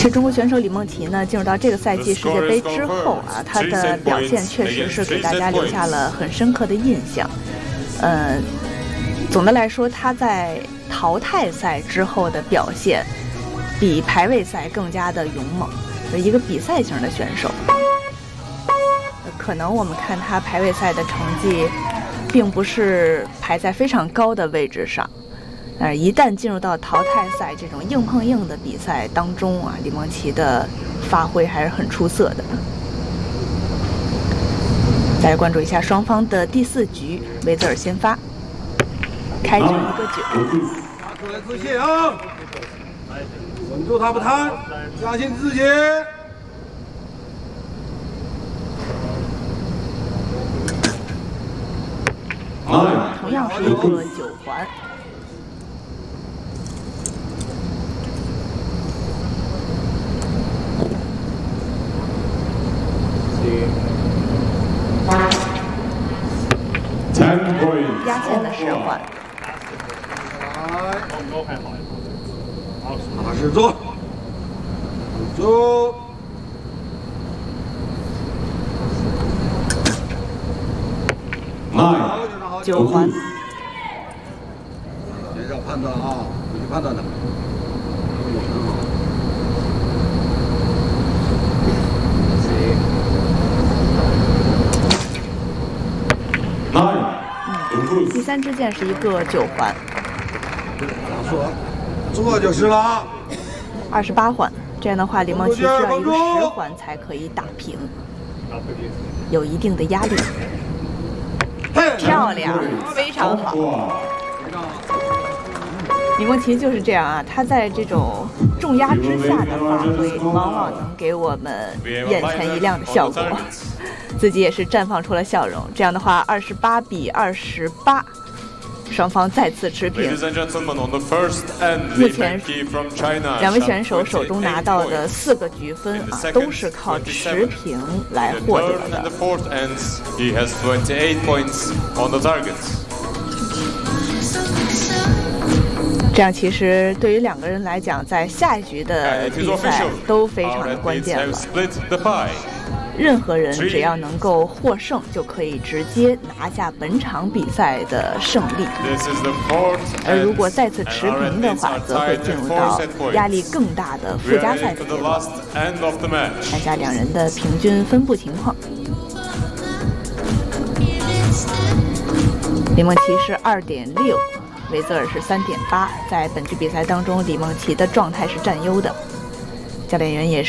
实中国选手李梦琪呢，进入到这个赛季世界杯之后啊，她的表现确实是给大家留下了很深刻的印象。总的来说，她在淘汰赛之后的表现比排位赛更加的勇猛，是一个比赛型的选手。可能我们看她排位赛的成绩，并不是排在非常高的位置上。但是，一旦进入到淘汰赛这种硬碰硬的比赛当中啊，李梦琪的发挥还是很出色的。再来关注一下双方的第4局，维泽尔先发，开局1个9。 拿出来自信啊！稳住他不贪，相信自己。 同样是一个9环。压线的10环。 踏实做，走。 9环。 先生判断啊，你去判断他。 第3支箭是一个9环。 做就是了。 28环，这样的话，李梦琪需要一个10环才可以打平，有一定的压力。漂亮，非常好。李梦琪就是这样啊，她在这种重压之下的发挥，往往能给我们眼前一亮的效果，自己也是绽放出了笑容。这样的话，28比28，双方再次持平。目前2位选手手中拿到的4个局分啊，都是靠持平来获得的。这样其实对于2个人来讲，在下一局的比赛都非常的关键了。任何人只要能够获胜，就可以直接拿下本场比赛的胜利。而如果再次持平的话，则会进入到压力更大的附加赛的阶段。看一下2人的平均分布情况。李梦琪是2.6，维泽尔是3.8。在本局比赛当中，李梦琪的状态是占优的，教练员也是